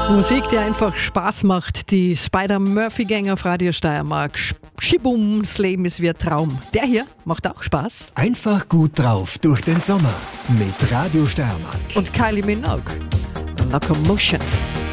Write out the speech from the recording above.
Musik, die einfach Spaß macht. Die Spider-Murphy-Gang auf Radio Steiermark. Schibum, das Leben ist wie ein Traum. Der hier macht auch Spaß. Einfach gut drauf durch den Sommer mit Radio Steiermark. Und Kylie Minogue. Locomotion.